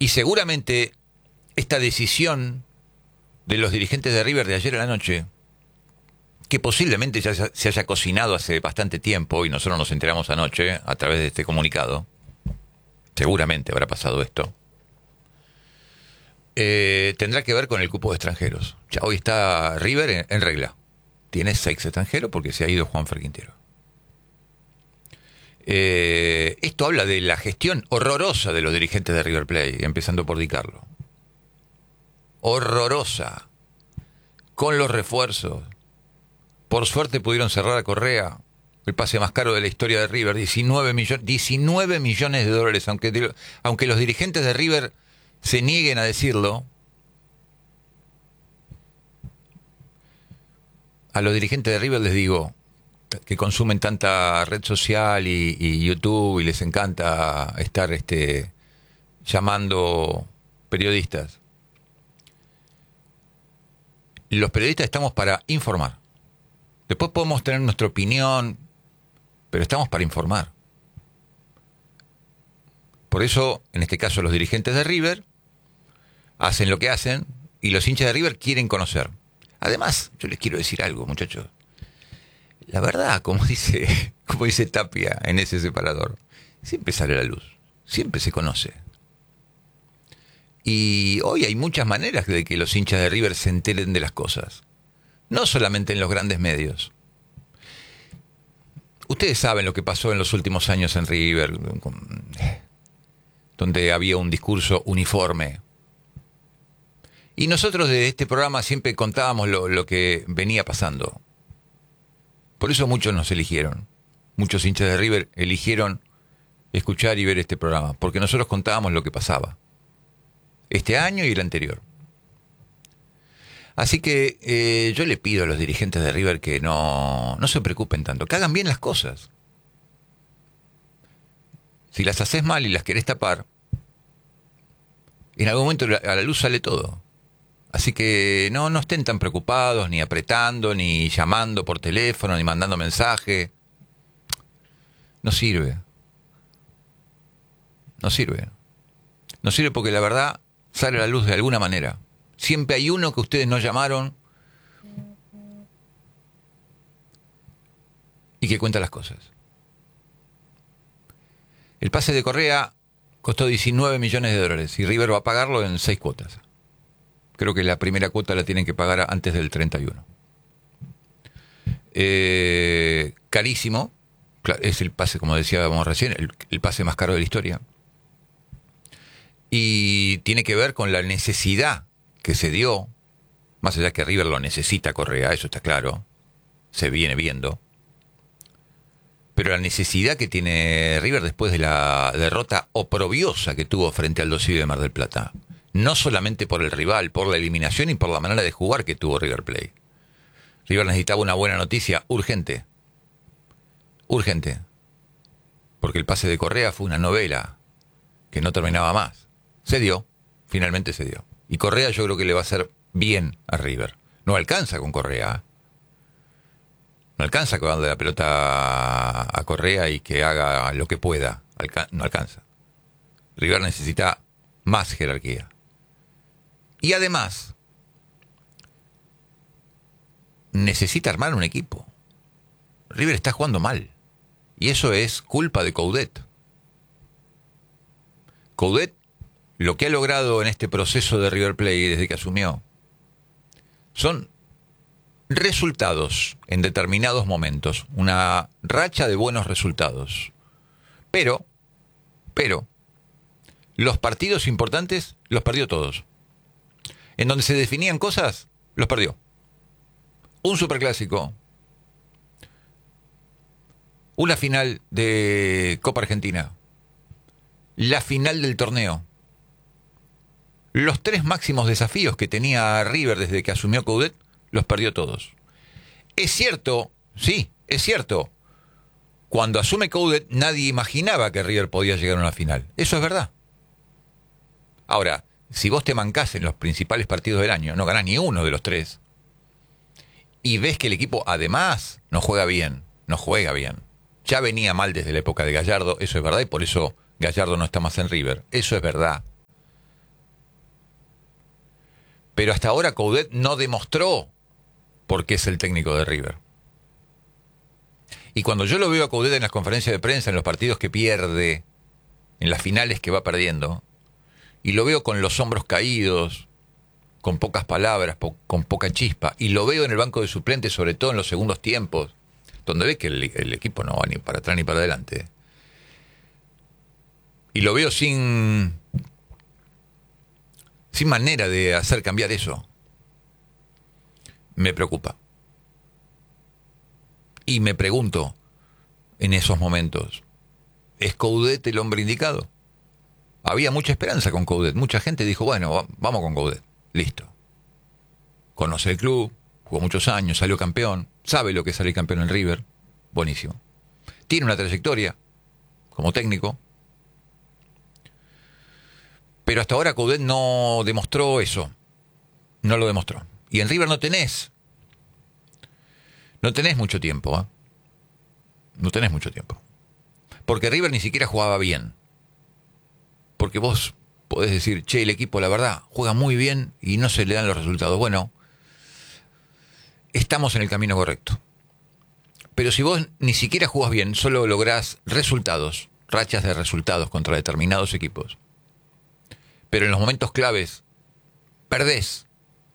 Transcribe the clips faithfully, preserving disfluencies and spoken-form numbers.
Y seguramente esta decisión de los dirigentes de River de ayer a la noche, que posiblemente ya se haya cocinado hace bastante tiempo y nosotros nos enteramos anoche a través de este comunicado, seguramente habrá pasado esto, eh, tendrá que ver con el cupo de extranjeros. Ya hoy está River en, en regla. Tiene seis extranjeros porque se ha ido Juanfer Quintero. Eh, esto habla de la gestión horrorosa de los dirigentes de River Plate, empezando por Di Carlo. Horrorosa. Con los refuerzos. Por suerte pudieron cerrar a Correa, el pase más caro de la historia de River, diecinueve millones, diecinueve millones de dólares, aunque, aunque los dirigentes de River se nieguen a decirlo. A los dirigentes de River les digo, que consumen tanta red social y, y YouTube y les encanta estar este, llamando periodistas. Los periodistas estamos para informar. Después podemos tener nuestra opinión, pero estamos para informar. Por eso, en este caso, los dirigentes de River hacen lo que hacen y los hinchas de River quieren conocer. Además, yo les quiero decir algo, muchachos. La verdad, como dice, como dice Tapia en ese separador, siempre sale a la luz, siempre se conoce. Y hoy hay muchas maneras de que los hinchas de River se enteren de las cosas. No solamente en los grandes medios. Ustedes saben lo que pasó en los últimos años en River, donde había un discurso uniforme. Y nosotros de este programa siempre contábamos lo, lo que venía pasando. Por eso muchos nos eligieron. Muchos hinchas de River eligieron escuchar y ver este programa, porque nosotros contábamos lo que pasaba. Este año y el anterior. Así que eh, yo le pido a los dirigentes de River que no, no se preocupen tanto, que hagan bien las cosas. Si las haces mal y las querés tapar, en algún momento a la luz sale todo. Así que no, no estén tan preocupados, ni apretando, ni llamando por teléfono, ni mandando mensaje. No sirve. No sirve. No sirve porque la verdad sale a la luz de alguna manera. Siempre hay uno que ustedes no llamaron y que cuenta las cosas. El pase de Correa costó diecinueve millones de dólares y River va a pagarlo en seis cuotas. Creo que la primera cuota la tienen que pagar antes del treinta y uno. Eh, carísimo. Es el pase, como decíamos recién, el, el pase más caro de la historia. Y tiene que ver con la necesidad que se dio, más allá que River lo necesita Correa, eso está claro, se viene viendo. Pero la necesidad que tiene River después de la derrota oprobiosa que tuvo frente al Dosivi de Mar del Plata. No solamente por el rival, por la eliminación y por la manera de jugar que tuvo River Plate. River necesitaba una buena noticia urgente. Urgente. Porque el pase de Correa fue una novela que no terminaba más. Se dio, finalmente se dio. Y Correa yo creo que le va a hacer bien a River. No alcanza con Correa. No alcanza con darle la pelota a Correa y que haga lo que pueda. Alca- no alcanza. River necesita más jerarquía. Y además, necesita armar un equipo. River está jugando mal. Y eso es culpa de Coudet. Coudet, lo que ha logrado en este proceso de River Plate desde que asumió, son resultados en determinados momentos. Una racha de buenos resultados. Pero, pero, los partidos importantes los perdió todos. En donde se definían cosas, los perdió. Un superclásico. Una final de Copa Argentina. La final del torneo. Los tres máximos desafíos que tenía River desde que asumió Coudet, los perdió todos. Es cierto, sí, es cierto. Cuando asume Coudet, nadie imaginaba que River podía llegar a una final. Eso es verdad. Ahora, si vos te mancás en los principales partidos del año, no ganás ni uno de los tres, y ves que el equipo además no juega bien, no juega bien. Ya venía mal desde la época de Gallardo, eso es verdad, y por eso Gallardo no está más en River. Eso es verdad. Pero hasta ahora Coudet no demostró por qué es el técnico de River. Y cuando yo lo veo a Coudet en las conferencias de prensa, en los partidos que pierde, en las finales que va perdiendo, y lo veo con los hombros caídos, con pocas palabras, po- con poca chispa, y lo veo en el banco de suplentes, sobre todo en los segundos tiempos, donde ve que el, el equipo no va ni para atrás ni para adelante. Y lo veo sin, sin manera de hacer cambiar eso. Me preocupa. Y me pregunto, en esos momentos, ¿es Coudet el hombre indicado? Había mucha esperanza con Coudet. Mucha gente dijo, bueno, va- vamos con Coudet. Listo. Conoce el club, jugó muchos años, salió campeón, sabe lo que es salir campeón en River. Buenísimo. Tiene una trayectoria como técnico. Pero hasta ahora Coudet no demostró eso. No lo demostró. Y en River no tenés. No tenés mucho tiempo, ¿eh? No tenés mucho tiempo. Porque River ni siquiera jugaba bien. Porque vos podés decir, che, el equipo, la verdad, juega muy bien y no se le dan los resultados. Bueno, estamos en el camino correcto. Pero si vos ni siquiera jugás bien, solo lográs resultados, rachas de resultados contra determinados equipos. Pero en los momentos claves, perdés.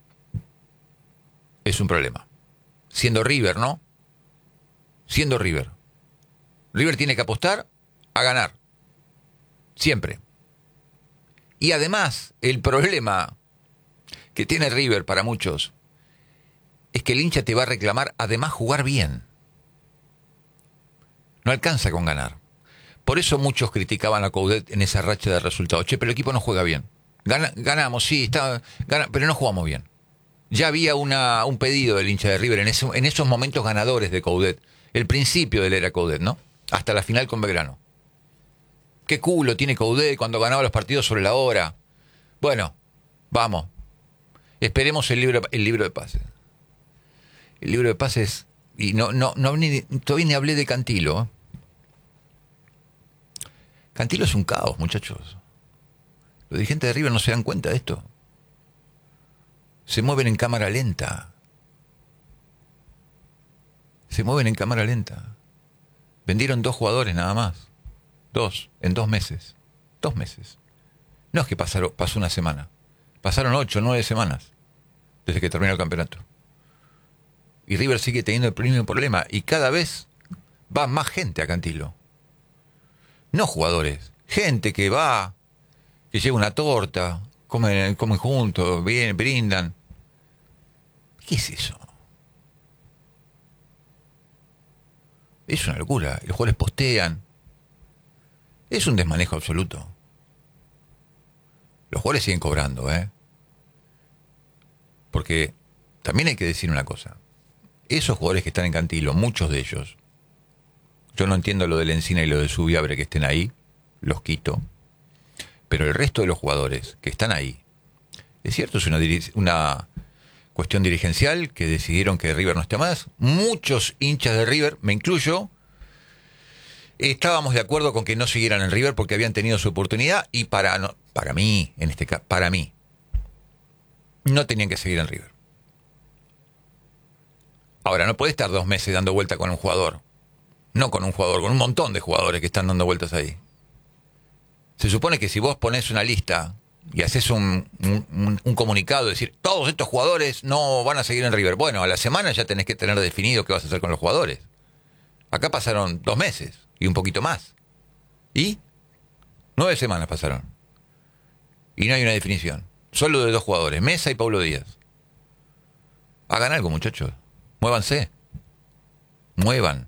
Es un problema. Siendo River, ¿no? Siendo River. River tiene que apostar a ganar. Siempre. Y además, el problema que tiene River para muchos es que el hincha te va a reclamar además jugar bien. No alcanza con ganar. Por eso muchos criticaban a Coudet en esa racha de resultados. Che, pero el equipo no juega bien. Gana, ganamos, sí, está, gana, pero no jugamos bien. Ya había una, un pedido del hincha de River en, ese, en esos momentos ganadores de Coudet. El principio de la era Coudet, ¿no? Hasta la final con Belgrano. Qué culo tiene Coudet cuando ganaba los partidos sobre la hora. Bueno, vamos. Esperemos el libro, el libro de pases. El libro de pases. Y no, no, no ni, todavía ni hablé de Cantilo. Cantilo es un caos, muchachos. Los dirigentes de River no se dan cuenta de esto. Se mueven en cámara lenta. Se mueven en cámara lenta. Vendieron dos jugadores nada más. Dos, en dos meses. Dos meses. No es que pasaron, pasó una semana. Pasaron ocho, nueve semanas. Desde que terminó el campeonato. Y River sigue teniendo el mismo problema. Y cada vez va más gente a Cantilo. No jugadores. Gente que va, que lleva una torta, comen, comen juntos, vienen, brindan. ¿Qué es eso? Es una locura. Los jugadores postean. Es un desmanejo absoluto. Los jugadores siguen cobrando, ¿eh? Porque también hay que decir una cosa. Esos jugadores que están en Cantilo, muchos de ellos, yo no entiendo lo de Lencina y lo de Subiabre que estén ahí, los quito. Pero el resto de los jugadores que están ahí, es cierto, es una, una cuestión dirigencial que decidieron que River no esté más. Muchos hinchas de River, me incluyo, estábamos de acuerdo con que no siguieran en River porque habían tenido su oportunidad y para, no, para mí, en este caso, para mí, no tenían que seguir en River. Ahora, no puede estar dos meses dando vuelta con un jugador. No con un jugador, con un montón de jugadores que están dando vueltas ahí. Se supone que si vos ponés una lista y haces un, un, un comunicado, decir, todos estos jugadores no van a seguir en River. Bueno, a la semana ya tenés que tener definido qué vas a hacer con los jugadores. Acá pasaron dos meses y un poquito más. ¿Y? Nueve semanas pasaron. Y no hay una definición. Solo de dos jugadores, Mesa y Paulo Díaz. Hagan algo, muchachos. Muévanse. Muevan.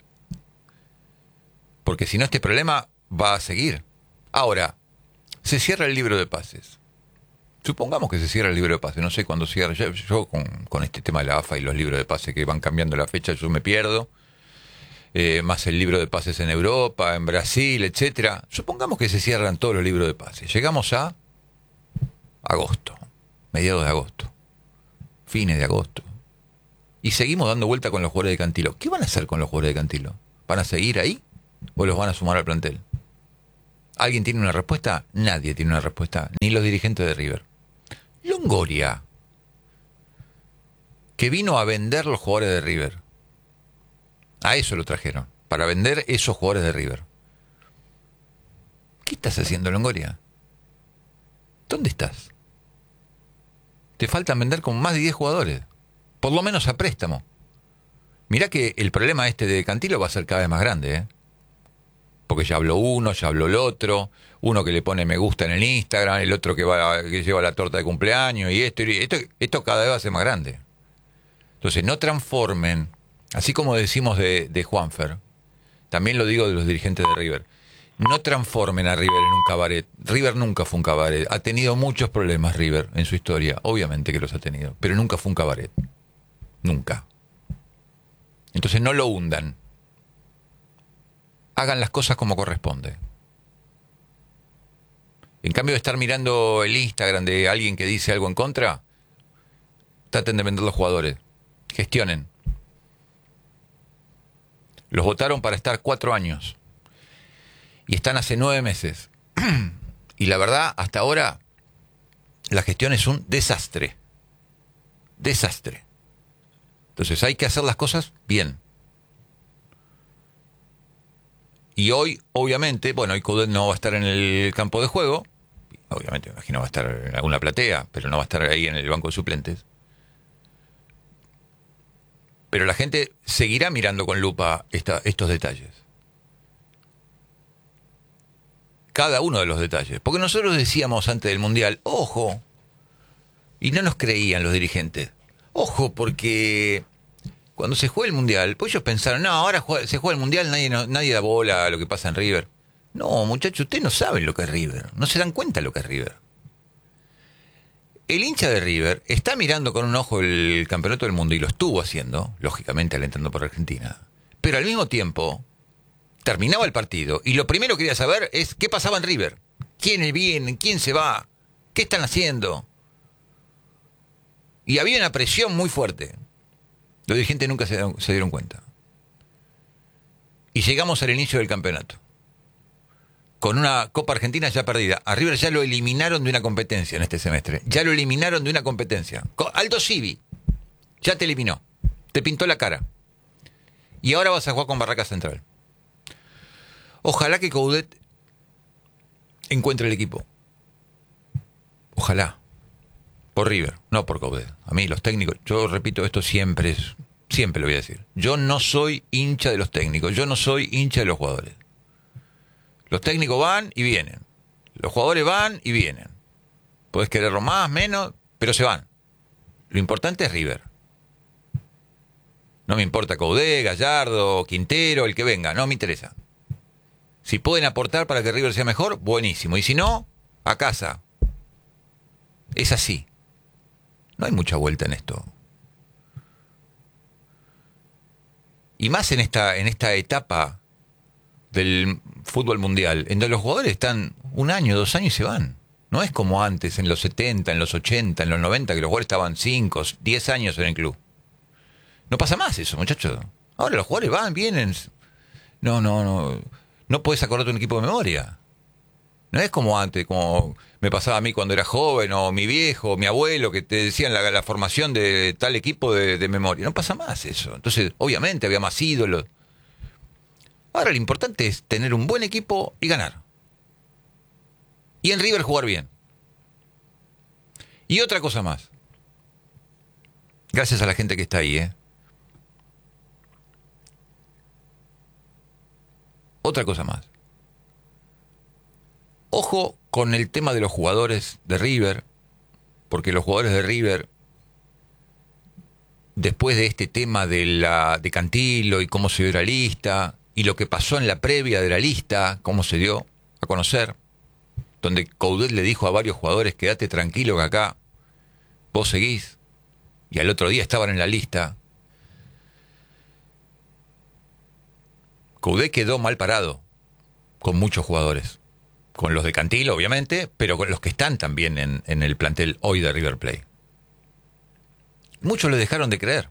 Porque si no, este problema va a seguir. Ahora, se cierra el libro de pases. Supongamos que se cierra el libro de pases. No sé cuándo cierra. Yo, yo con, con este tema de la A F A y los libros de pases que van cambiando la fecha, yo me pierdo. Eh, más el libro de pases en Europa, en Brasil, etcétera. Supongamos que se cierran todos los libros de pases. Llegamos a agosto, mediados de agosto, fines de agosto. Y seguimos dando vuelta con los jugadores de Cantilo. ¿Qué van a hacer con los jugadores de Cantilo? ¿Van a seguir ahí o los van a sumar al plantel? ¿Alguien tiene una respuesta? Nadie tiene una respuesta, ni los dirigentes de River. Longoria, que vino a vender los jugadores de River. A eso lo trajeron, para vender esos jugadores de River. ¿Qué estás haciendo, Longoria? ¿Dónde estás? Te faltan vender con más de diez jugadores, por lo menos a préstamo. Mirá que el problema este de Cantilo va a ser cada vez más grande, ¿eh? Porque ya habló uno, ya habló el otro, uno que le pone me gusta en el Instagram, el otro que va que lleva la torta de cumpleaños, y esto, y esto, esto cada vez va a ser más grande. Entonces no transformen, así como decimos de, de Juanfer, también lo digo de los dirigentes de River, no transformen a River en un cabaret. River nunca fue un cabaret, ha tenido muchos problemas River en su historia, obviamente que los ha tenido, pero nunca fue un cabaret, nunca. Entonces no lo hundan. Hagan las cosas como corresponde. En cambio de estar mirando el Instagram de alguien que dice algo en contra, traten de vender los jugadores. Gestionen. Los votaron para estar cuatro años. Y están hace nueve meses. Y la verdad, hasta ahora, la gestión es un desastre. Desastre. Entonces hay que hacer las cosas bien. Y hoy, obviamente, bueno, hoy Coudet no va a estar en el campo de juego. Obviamente, me imagino va a estar en alguna platea, pero no va a estar ahí en el banco de suplentes. Pero la gente seguirá mirando con lupa esta, estos detalles. Cada uno de los detalles. Porque nosotros decíamos antes del Mundial, ojo, y no nos creían los dirigentes. Ojo, porque cuando se juega el Mundial, pues ellos pensaron, no, ahora juega, se juega el Mundial, nadie, no, nadie da bola a lo que pasa en River. No, muchachos, ustedes no saben lo que es River, no se dan cuenta de lo que es River. El hincha de River está mirando con un ojo el campeonato del mundo, y lo estuvo haciendo, lógicamente alentando por Argentina, pero al mismo tiempo terminaba el partido y lo primero que quería saber es qué pasaba en River, quién viene, quién se va, qué están haciendo. Y había una presión muy fuerte. Los dirigentes nunca se, se dieron cuenta. Y llegamos al inicio del campeonato, con una Copa Argentina ya perdida. A River ya lo eliminaron de una competencia en este semestre. Ya lo eliminaron de una competencia. Aldo Civi ya te eliminó. Te pintó la cara. Y ahora vas a jugar con Barraca Central. Ojalá que Coudet encuentre el equipo. Ojalá. Por River, no por Coudet. A mí los técnicos, yo repito esto siempre, siempre lo voy a decir. Yo no soy hincha de los técnicos. Yo no soy hincha de los jugadores. Los técnicos van y vienen. Los jugadores van y vienen. Podés quererlo más, menos, pero se van. Lo importante es River. No me importa Coudet, Gallardo, Quintero, el que venga. No me interesa. Si pueden aportar para que River sea mejor, buenísimo. Y si no, a casa. Es así. No hay mucha vuelta en esto. Y más en esta, en esta etapa del fútbol mundial, en donde los jugadores están un año, dos años y se van. No es como antes, en los setenta, en los ochenta, en los noventa, que los jugadores estaban cinco, diez años en el club. No pasa más eso, muchachos. Ahora los jugadores van, vienen. No, no, no. No puedes acordarte un equipo de memoria. No es como antes, como me pasaba a mí cuando era joven, o mi viejo, o mi abuelo, que te decían la, la formación de tal equipo de, de memoria. No pasa más eso. Entonces, obviamente, había más ídolos. Ahora lo importante es tener un buen equipo y ganar. Y en River jugar bien. Y otra cosa más. Gracias a la gente que está ahí, ¿eh? Otra cosa más. Ojo con el tema de los jugadores de River, porque los jugadores de River, después de este tema de, la, de Cantilo y cómo se dio la lista, y lo que pasó en la previa de la lista, cómo se dio a conocer, donde Coudet le dijo a varios jugadores, quédate tranquilo que acá vos seguís, y al otro día estaban en la lista. Coudet quedó mal parado con muchos jugadores. Con los de Cantilo, obviamente, pero con los que están también en, en el plantel hoy de River Plate. Muchos le dejaron de creer.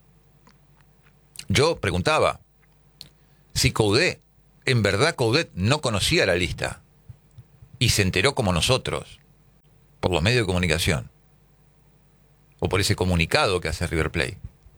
Yo preguntaba si Coudet, en verdad Coudet no conocía la lista y se enteró como nosotros, por los medios de comunicación. o por ese comunicado que hace River Plate.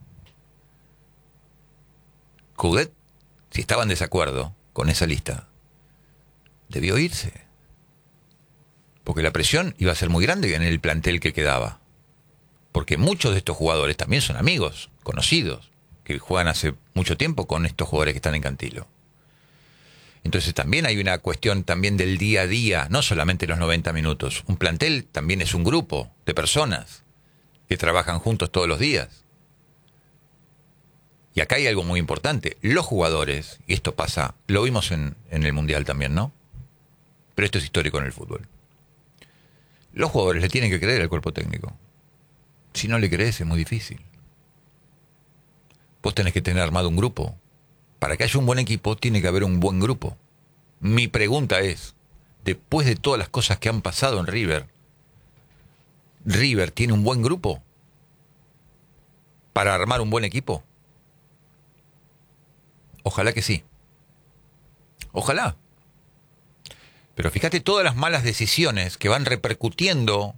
Coudet, si estaba en desacuerdo con esa lista, debió irse. Porque la presión iba a ser muy grande en el plantel que quedaba. Porque muchos de estos jugadores también son amigos, conocidos, que juegan hace mucho tiempo con estos jugadores que están en Cantilo. Entonces también hay una cuestión también del día a día, no solamente los noventa minutos. Un plantel también es un grupo de personas que trabajan juntos todos los días. Y acá hay algo muy importante. Los jugadores, y esto pasa, lo vimos en, en el Mundial también, ¿no? Pero esto es histórico en el fútbol. Los jugadores le tienen que creer al cuerpo técnico. Si no le crees es muy difícil. Vos tenés que tener armado un grupo. Para que haya un buen equipo tiene que haber un buen grupo. Mi pregunta es, después de todas las cosas que han pasado en River, ¿River tiene un buen grupo para armar un buen equipo? Ojalá que sí. Ojalá. Pero fíjate todas las malas decisiones que van repercutiendo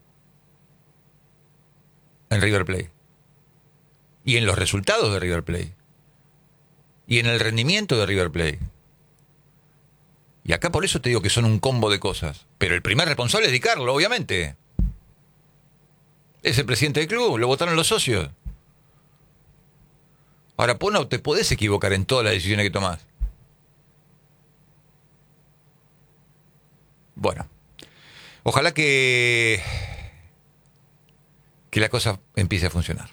en River Plate. Y en los resultados de River Plate. Y en el rendimiento de River Plate. Y acá por eso te digo que son un combo de cosas. Pero el primer responsable es Di Carlo, obviamente. Es el presidente del club, lo votaron los socios. Ahora, vos no te podés equivocar en todas las decisiones que tomás. Bueno, ojalá que, que la cosa empiece a funcionar.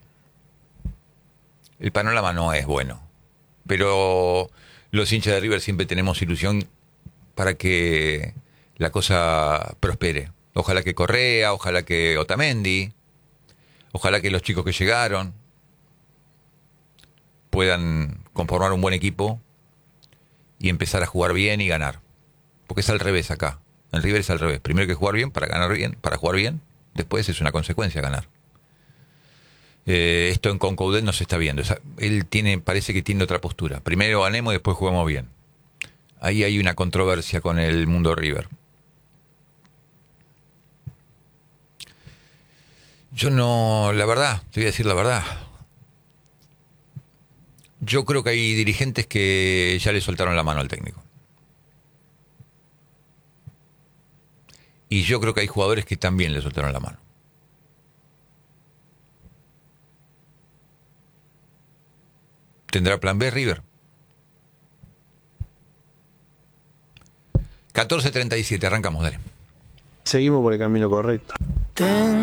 El panorama no es bueno, pero los hinchas de River siempre tenemos ilusión para que la cosa prospere. Ojalá que Correa, ojalá que Otamendi, ojalá que los chicos que llegaron puedan conformar un buen equipo y empezar a jugar bien y ganar. Porque es al revés acá. En River es al revés. Primero hay que jugar bien para ganar bien, para jugar bien. Después es una consecuencia ganar. Eh, esto en con Coudet no se está viendo. O sea, él tiene, parece que tiene otra postura. Primero ganemos y después juguemos bien. Ahí hay una controversia con el mundo River. Yo no, la verdad, te voy a decir la verdad. Yo creo que hay dirigentes que ya le soltaron la mano al técnico. Y yo creo que hay jugadores que también le soltaron la mano. ¿Tendrá plan B River? catorce treinta y siete, arrancamos, dale. Seguimos por el camino correcto.